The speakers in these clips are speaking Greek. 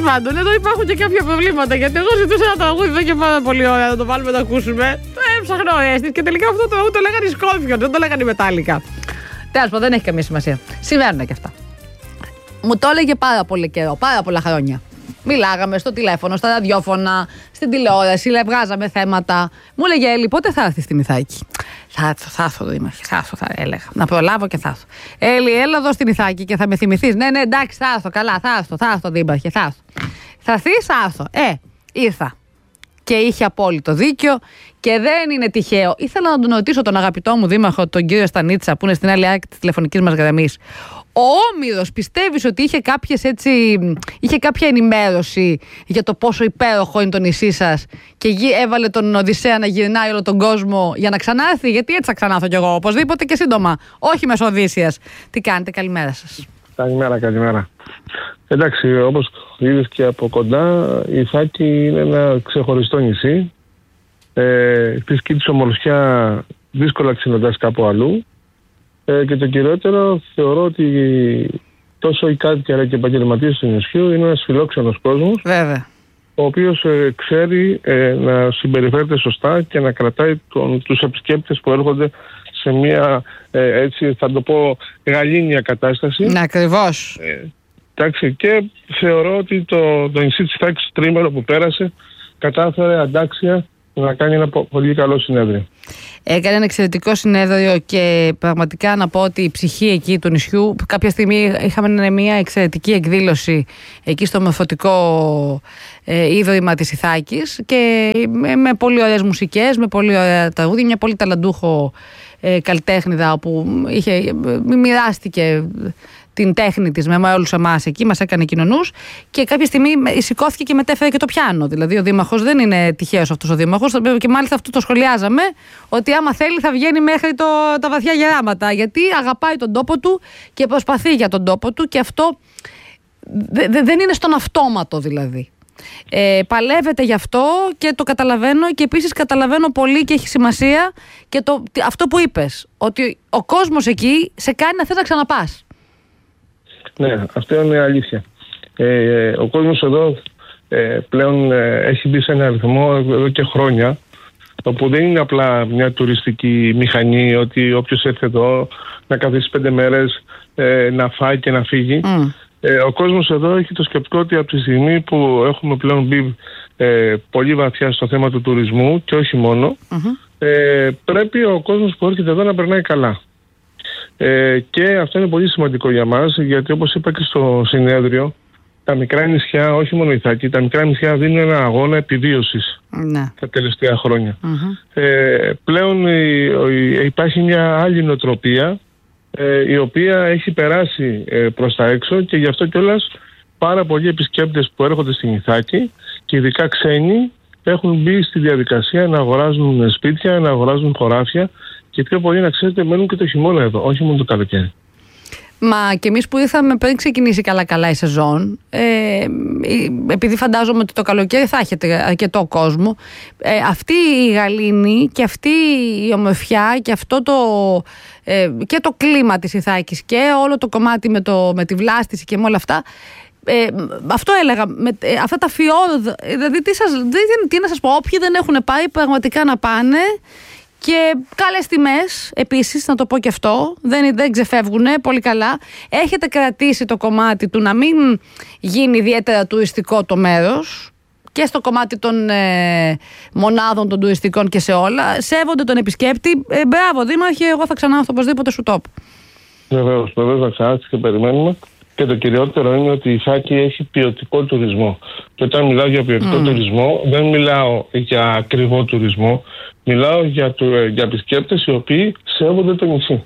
πάντων, εδώ υπάρχουν και κάποια προβλήματα. Γιατί εγώ ζητούσα ένα τραγούδι εδώ και πάρα πολύ ώρα να το βάλουμε να ακούσουμε. Το έψαχνα ο Έστης και τελικά αυτό το τραγούδι το λέγανε οι Σκόρπιον, δεν το λέγανε οι Μετάλλικα. Τέλος πάντων, δεν έχει καμία σημασία. Συμβαίνουν και αυτά. Μου το έλεγε πάρα πολύ καιρό, πάρα πολλά χρόνια. Μιλάγαμε στο τηλέφωνο, στα ραδιόφωνα, στην τηλεόραση, βγάζαμε θέματα. Μου έλεγε Έλλη, πότε θα έρθει στην Ιθάκη? Θα έρθω, Δήμαρχε, θα έλεγα. Να προλάβω και θα έρθω. Έλλη, έλα εδώ στην Ιθάκη και θα με θυμηθείς. Ναι, εντάξει, θα έρθω, καλά, θα έρθω, Δήμαρχε, θα έρθω. Θα έρθεις, θα έρθω. Ήρθα. Και είχε απόλυτο δίκιο και δεν είναι τυχαίο. Ήθελα να τον ρωτήσω τον αγαπητό μου δήμαρχο, τον κύριο Στανίτσα, που είναι στην άλλη άκρη της τηλεφωνικής μας γραμμής. Ο Όμηρος, πιστεύεις ότι είχε κάποια ενημέρωση για το πόσο υπέροχο είναι το νησί σας και έβαλε τον Οδυσσέα να γυρνάει όλο τον κόσμο για να ξανάρθει? Γιατί έτσι θα ξανάρθω κι εγώ, οπωσδήποτε και σύντομα. Όχι μέσω Οδύσσειας. Τι κάνετε, καλημέρα σας. Καλημέρα. Εντάξει, όπως είδες και από κοντά, η Ιθάκη είναι ένα ξεχωριστό νησί. Φυσική της ομορφιά δύσκολα ξυνοντάς κάπου αλλού. Και το κυριότερο, θεωρώ ότι τόσο οι κάτοικοι αλλά και οι επαγγελματίες του νησιού είναι ένας φιλόξενος κόσμος. Βέβαια. Ο οποίος ξέρει να συμπεριφέρεται σωστά και να κρατάει τους επισκέπτες που έρχονται σε μια, έτσι θα το πω, γαλήνια κατάσταση. Ναι, ακριβώς. Εντάξει, και θεωρώ ότι το νησί της Ιθάκης, το τρίμηνο που πέρασε, κατάφερε αντάξια να κάνει ένα πολύ καλό συνέδριο. Έκανε ένα εξαιρετικό συνέδριο και πραγματικά να πω ότι η ψυχή εκεί του νησιού, κάποια στιγμή είχαμε μια εξαιρετική εκδήλωση εκεί στο μορφωτικό ίδρυμα της Ιθάκης και με πολύ ωραίες μουσικές, με πολύ ωραία τραγούδια, μια πολύ ταλαντούχο καλλιτέχνηδα όπου μοιράστηκε την τέχνη της με όλους εμάς εκεί, μας έκανε κοινωνούς και κάποια στιγμή σηκώθηκε και μετέφερε και το πιάνο. Δηλαδή ο δήμαρχος δεν είναι τυχαίος αυτός ο δήμαρχος και μάλιστα αυτό το σχολιάζαμε, ότι άμα θέλει θα βγαίνει μέχρι τα βαθιά γεράματα, γιατί αγαπάει τον τόπο του και προσπαθεί για τον τόπο του και αυτό δεν είναι στον αυτόματο δηλαδή. Παλεύεται γι' αυτό και το καταλαβαίνω και επίσης καταλαβαίνω πολύ και έχει σημασία και αυτό που είπες, ότι ο κόσμος εκεί σε κάνει να θες να ξαναπάς. Ναι, αυτό είναι αλήθεια. Ο κόσμος εδώ πλέον έχει μπει σε ένα αριθμό εδώ και χρόνια, όπου δεν είναι απλά μια τουριστική μηχανή, ότι όποιος έρθει εδώ να καθίσει 5 μέρες, να φάει και να φύγει. Ο κόσμος εδώ έχει το σκεπτικό ότι από τη στιγμή που έχουμε πλέον μπει πολύ βαθιά στο θέμα του τουρισμού και όχι μόνο, πρέπει ο κόσμος που έρχεται εδώ να περνάει καλά. Και αυτό είναι πολύ σημαντικό για μας, γιατί όπως είπα και στο συνέδριο, τα μικρά νησιά, όχι μόνο η Ιθάκη, τα μικρά νησιά δίνουν ένα αγώνα επιβίωσης τα τελευταία χρόνια. Πλέον υπάρχει μια άλλη νοοτροπία η οποία έχει περάσει προς τα έξω και γι' αυτό κιόλας πάρα πολλοί επισκέπτες που έρχονται στην Ιθάκη και ειδικά ξένοι έχουν μπει στη διαδικασία να αγοράζουν σπίτια, να αγοράζουν χωράφια και πιο πολύ να ξέρετε μένουν και το χειμώνα εδώ, όχι μόνο το καλοκαίρι. Μα και εμείς που ήρθαμε πριν ξεκινήσει καλά η σεζόν, επειδή φαντάζομαι ότι το καλοκαίρι θα έχετε αρκετό κόσμο, αυτή η γαλήνη και αυτή η ομορφιά και αυτό και το κλίμα της Ιθάκης και όλο το κομμάτι με τη βλάστηση και με όλα αυτά, αυτό έλεγα, αυτά τα φιόρδ, δηλαδή τι να σας πω, όποιοι δεν έχουν πάει πραγματικά να πάνε. Και καλές τιμές, επίσης, να το πω και αυτό, δεν ξεφεύγουν πολύ καλά. Έχετε κρατήσει το κομμάτι του να μην γίνει ιδιαίτερα τουριστικό το μέρος και στο κομμάτι των μονάδων των τουριστικών και σε όλα. Σέβονται τον επισκέπτη. Μπράβο, Δήμαρχε, εγώ θα ξανάρθω οπωσδήποτε σου τόπου. Βεβαίως, θα ξανάρθει και περιμένουμε. Και το κυριότερο είναι ότι η Ιθάκη έχει ποιοτικό τουρισμό. Και όταν μιλάω για ποιοτικό τουρισμό, δεν μιλάω για ακριβό τουρισμό. Μιλάω για επισκέπτες οι οποίοι σέβονται το νησί.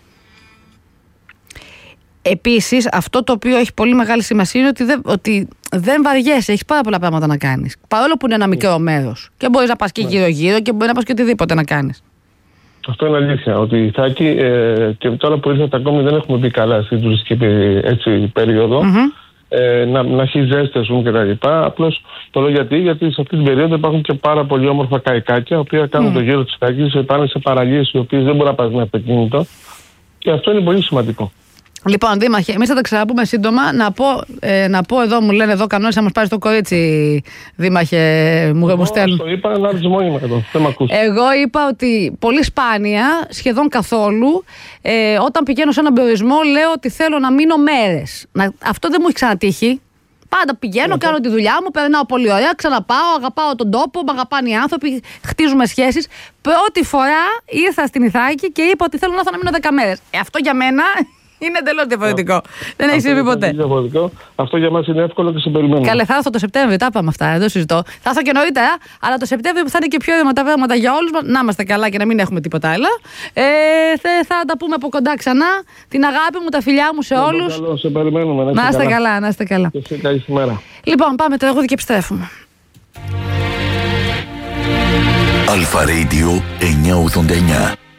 Επίσης, αυτό το οποίο έχει πολύ μεγάλη σημασία είναι ότι δεν βαριέσαι, έχεις πάρα πολλά πράγματα να κάνεις. Παρόλο που είναι ένα μικρό μέρος. Και μπορείς να πας και γύρω-γύρω και μπορεί να πας και οτιδήποτε να κάνεις. Αυτό είναι αλήθεια. Ότι η Ιθάκη, και τώρα που ήρθατε ακόμη δεν έχουμε μπει καλά στην τουριστική περίοδο, να έχει ζέστη, ας πούμε, κτλ. Απλώς το λέω γιατί σε αυτή την περίοδο υπάρχουν και πάρα πολύ όμορφα καϊκάκια, τα οποία κάνουν το γύρο της Ιθάκης, πάνε σε παραλίες οι οποίες δεν μπορεί να πας με αυτοκίνητο. Και αυτό είναι πολύ σημαντικό. Λοιπόν, Δήμαρχε, εμείς θα τα ξαναπούμε σύντομα. Να πω εδώ, μου λένε εδώ κανόνες, θα μας πάρει στο κορίτσι, Δήμαρχε, μου στέλνουν. Το είπα, να έρθεις μόνιμα εδώ. Δεν μ' ακούς. Εγώ είπα ότι πολύ σπάνια, σχεδόν καθόλου, όταν πηγαίνω σε έναν περιορισμό, λέω ότι θέλω να μείνω μέρες. Αυτό δεν μου έχει ξανατύχει. Πάντα πηγαίνω, κάνω τη δουλειά μου, περνάω πολύ ωραία, ξαναπάω, αγαπάω τον τόπο, με αγαπάνε οι άνθρωποι, χτίζουμε σχέσεις. Πρώτη φορά ήρθα στην Ιθάκη και είπα ότι θέλω να έρθω να μείνω 10 μέρες. Αυτό για μένα είναι εντελώς διαφορετικό. Δεν έχει συμβεί ποτέ. Αυτό για μας είναι εύκολο και σε περιμένουμε. Καλέ, θα έρθω το Σεπτέμβριο, τα είπαμε αυτά, δεν συζητώ. Θα έρθω και νωρίτερα, αλλά το Σεπτέμβριο που θα είναι και πιο ήρεμα τα πράγματα για όλους μας, να είμαστε καλά και να μην έχουμε τίποτα άλλο. Θα τα πούμε από κοντά ξανά. Την αγάπη μου, τα φιλιά μου σε όλους. Καλό, σε περιμένουμε. Να είστε καλά, να είστε καλά. Και σε καλή μέρα. Λοιπόν, πάμε τραγούδι και επιστρέφουμε. Αλφα Radio 989.